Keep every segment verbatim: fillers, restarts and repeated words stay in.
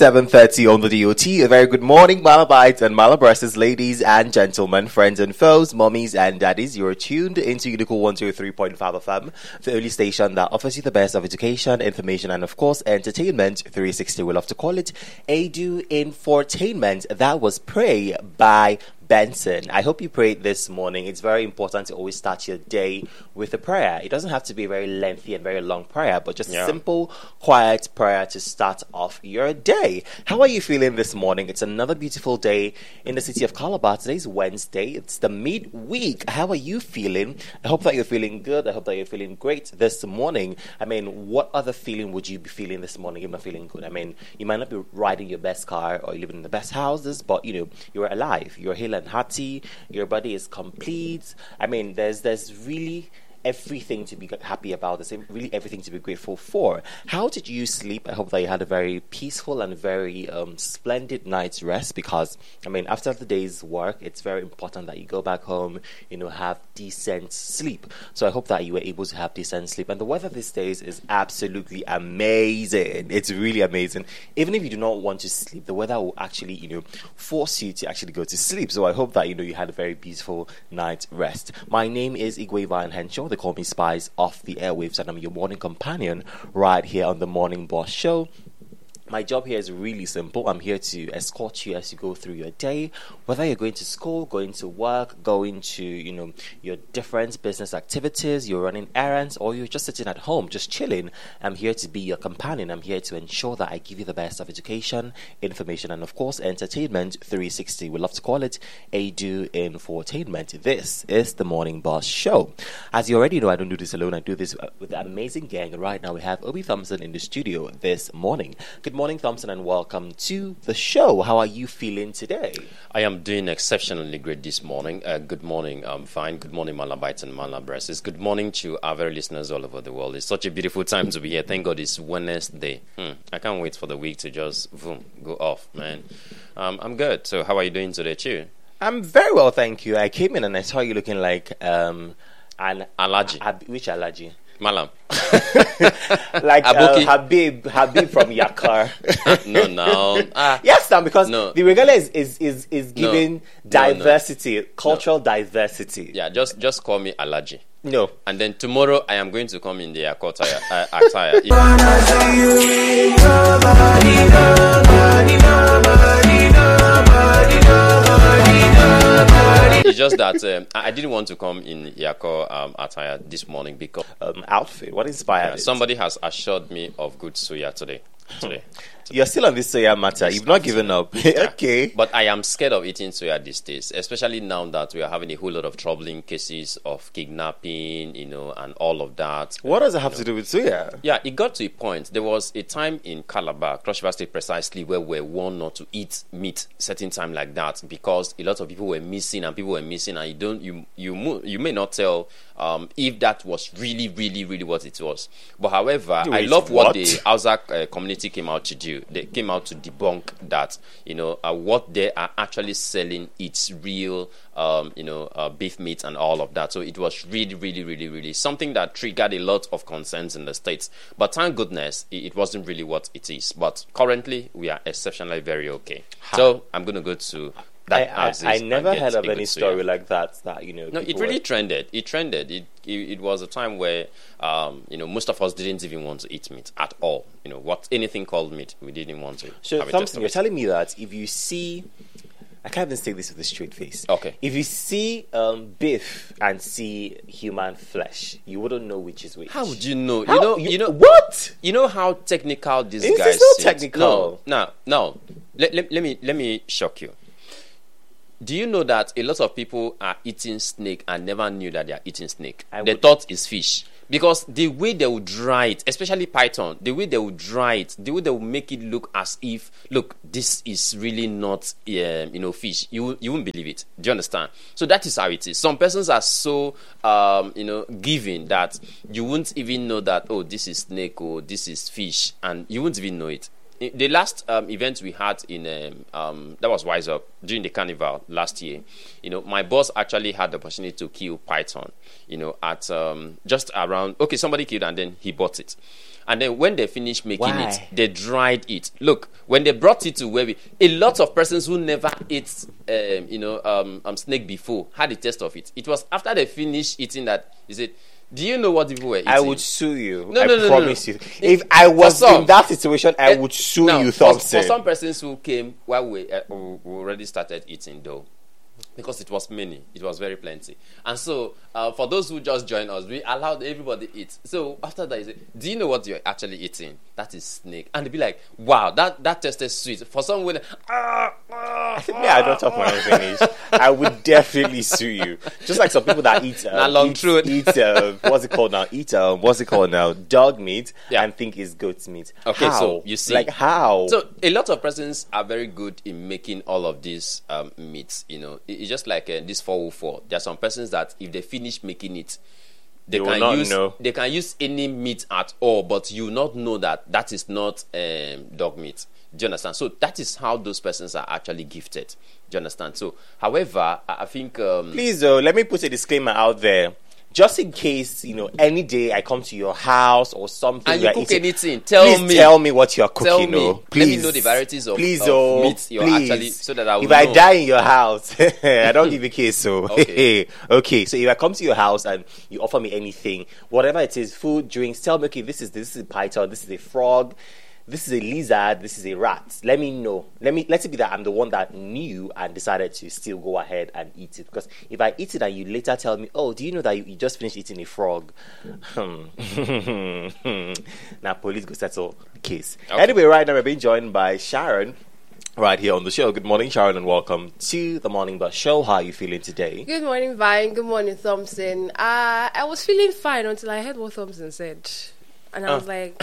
seven thirty on the D O T. A very good morning, Malabites and Malabresses, ladies and gentlemen, friends and foes, mummies and daddies. You're tuned into Unico one oh three point five F M, the only station that offers you the best of education, information, and of course, entertainment. three sixty, we love to call it. Edu Infotainment. That was Pray by Benson. I hope you prayed this morning. It's very important to always start your day with a prayer. It doesn't have to be a very lengthy and very long prayer, but just yeah. a simple, quiet prayer to start off your day. How are you feeling this morning? It's another beautiful day in the city of Calabar. Today's Wednesday. It's the midweek. How are you feeling? I hope that you're feeling good. I hope that you're feeling great this morning. I mean, what other feeling would you be feeling this morning if you're not feeling good? I mean, you might not be riding your best car or living in the best houses, but, you know, you're alive. You're healed and hearty, your body is complete. I mean, there's there's really everything to be happy about. There's really everything to be grateful for. How did you sleep? I hope that you had a very peaceful and very um, splendid night's rest, because, I mean, after the day's work, it's very important that you go back home, you know, have decent sleep. So I hope that you were able to have decent sleep. And the weather these days is absolutely amazing. It's really amazing. Even if you do not want to sleep, the weather will actually, you know, force you to actually go to sleep. So I hope that, you know, you had a very beautiful night's rest. My name is Igwe Van Henshaw. They call me Spice off the airwaves, and I'm your morning companion right here on the Morning Boss Show. My job here is really simple. I'm here to escort you as you go through your day, whether you're going to school, going to work, going to, you know, your different business activities, you're running errands, or you're just sitting at home, just chilling. I'm here to be your companion. I'm here to ensure that I give you the best of education, information, and of course, entertainment three sixty. We love to call it Edu Infotainment. This is the Morning Boss Show. As you already know, I don't do this alone. I do this with an amazing gang. Right now, we have Obi Thompson in the studio this morning. Good morning. Morning, Thompson, and welcome to the show. How are you feeling today? I am doing exceptionally great this morning. Uh, good morning, I'm fine. Good morning, Malabites and Malabresses. Good morning to our very listeners all over the world. It's such a beautiful time to be here. Thank God it's Wednesday. Hmm. I can't wait for the week to just boom, go off, man. Um, I'm good. So how are you doing today, too? I'm very well, thank you. I came in and I saw you looking like um, an allergy. Ab- which allergy? Malam. Like uh, Habib, Habib from Yakar. no, no. Ah. Yes, now because no. the regalia is is is, is giving no. diversity, no, no. cultural no. diversity. Yeah, just just call me Alaji. No. And then tomorrow I am going to come in the Yakar uh, attire. If- It's just that um, I didn't want to come in Yakar um, attire this morning because um, outfit. What inspired uh, it? Somebody has assured me of good suya today. Today. You're still on this soya matter. You've not given up. Okay. But I am scared of eating soya these days, especially now that we are having a whole lot of troubling cases of kidnapping, you know, and all of that. What does it have you to know. do with soya? Yeah, it got to a point. There was a time in Calabar, Cross River State precisely, where we were warned not to eat meat certain time like that because a lot of people were missing and people were missing, and you don't, you you you may not tell um, if that was really, really, really what it was. But however, Wait, I love what, what? the Hausa uh, community came out to do. They came out to debunk that, you know, uh, what they are actually selling, it's real, um, you know, uh, beef meat and all of that. So it was really, really, really, really something that triggered a lot of concerns in the States. But thank goodness, it, it wasn't really what it is. But currently, we are exceptionally very okay. Ha. So I'm going to go to... That I, I, I never heard of any story like that. That you know, no, it really were... trended. It trended. It, it it was a time where um, you know, most of us didn't even want to eat meat at all. You know, what anything called meat, we didn't want to. So, have Thompson, you're telling me that if you see, I can't even say this with a straight face. Okay. If you see um, beef and see human flesh, you wouldn't know which is which. How would you know? How? You know, you, you know what? You know how technical this Is guy this is. so technical? No, no, no. Let, let, let me let me shock you. Do you know that a lot of people are eating snake and never knew that they are eating snake? I they would... thought it's fish. Because the way they would dry it, especially python, the way they would dry it, the way they would make it look as if, look, this is really not, um, you know, fish. You you won't believe it. Do you understand? So that is how it is. Some persons are so, um, you know, giving that you won't even know that, oh, this is snake or this is fish, and you won't even know it. The last um, event we had in um, um, that was Wise Up during the carnival last year. You know, my boss actually had the opportunity to kill python. You know, at um, just around okay, somebody killed and then he bought it. And then when they finished making Why? it, they dried it. Look, when they brought it to where we, a lot of persons who never ate, um, you know, um, um, snake before had a taste of it. It was after they finished eating that they said, "Do you know what people were eating?" I would sue you. No, I no, no, promise no, no. you. If I was some- in that situation, I Eh, would sue now, you, for, Thompson. for some persons who came while we, uh, we we already started eating though, because it was many, it was very plenty. And so uh, for those who just joined us, we allowed everybody eat. So after that, you say, "Do you know what you're actually eating? That is snake." And they'd be like, "Wow, that that tasted sweet." For some women, ah, ah, I think me, I don't talk when I'm finished. I would definitely sue you. Just like some people that eat, uh, Nah, long eat, throat. eat uh, what's it called now? Eat um, what's it called now? Dog meat, Yeah. and think it's goat's meat. Okay, How? so you see- like how? So a lot of persons are very good in making all of these um, meats. You know, It- it's just like uh, this four oh four. There are some persons that if they finish making it, they, They will can not use know. they can use any meat at all, but you will not know that that is not um, dog meat. Do you understand? So that is how those persons are actually gifted. Do you understand? So, however, I, I think um, Please, though, let me put a disclaimer out there. Just in case, you know, any day I come to your house or something, and you are cook eating, anything, tell please me. tell me what you're Tell cooking. me. Oh. Let Please. me know the varieties of- please, of oh, meats you're please. actually- so that I will If I know. die in your house, I don't give a case. So Okay. okay. So if I come to your house and you offer me anything, whatever it is, food, drinks, tell me, okay, this is this is a python, this is a frog, this is a lizard, this is a rat. Let me know. Let me let it be that I'm the one that knew and decided to still go ahead and eat it. Because if I eat it and you later tell me, "Oh, do you know that you, you just finished eating a frog?" Hmm. Now police go settle the case. Okay. Anyway, right now we're being joined by Sharon right here on the show. Good morning, Sharon, and welcome to the Morning Bus Show. How are you feeling today? Good morning, Vine. Good morning, Thompson. Uh, I was feeling fine until I heard what Thompson said. And I was like,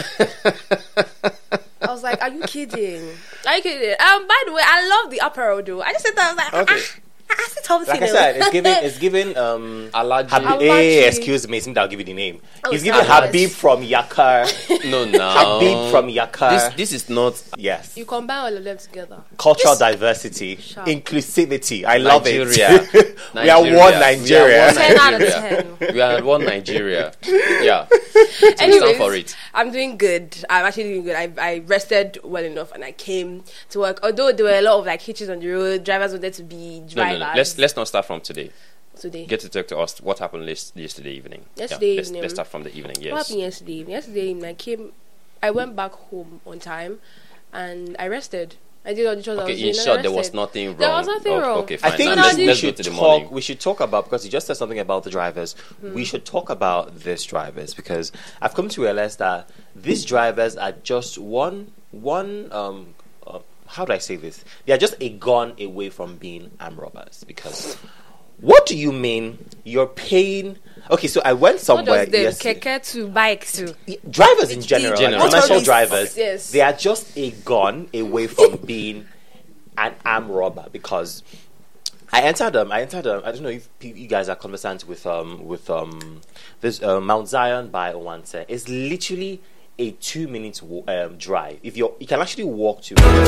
I was like, are you kidding? Are you kidding? Um, by the way, I love the apparel, though. I just said that, I was like, Okay. ah, I see Thompson. Like I though. said, it's given it's given um Allergy. Habib, Allergy. hey, excuse me, since I'll give you the name. Oh, He's giving sorry. Habib from Yakar. no, no. Habib from Yakar. This this is not Yes. You combine all of them together. Cultural This- diversity, Sure. inclusivity. I love Nigeria. it. we are one Nigeria. Nigeria. ten out of Nigeria. ten. We are one Nigeria. Yeah. So we stand Anyways, for it. I'm doing good. I'm actually doing good. I, I rested well enough and I came to work. Although there were a lot of like hitches on the road, drivers wanted to be No, drivers no, no. Let's let's not start from today. today. Get to talk to us. What happened last, yesterday evening? Yesterday yeah, let's, evening. Let's start from the evening. What Yes. happened yesterday? evening? Yesterday evening, I came, I went back home on time, and I rested. I did all the chores I was Okay. doing. In and I short, there was rested. nothing wrong. There was nothing Oh, wrong. Okay. I Fine. think Now No, we, let's, no, let's should go to the talk. morning. We should talk about, because you just said something about the drivers. Hmm. We should talk about these drivers, because I've come to realize that these drivers are just one one um. Uh, how do I say this? They are just a gun away from being armed robbers. Because what do you mean you're paying? Okay, so I went Not somewhere. just them, yesterday. keke to bike to. Drivers in general, General. like commercial Motorists, drivers, yes. they are just a gun away from being an armed robber. Because I entered um, I entered um, I don't know if p- you guys are conversant with um with um this uh, Mount Zion by Owanse. It's literally a two minute w- um, drive. If you you can actually walk to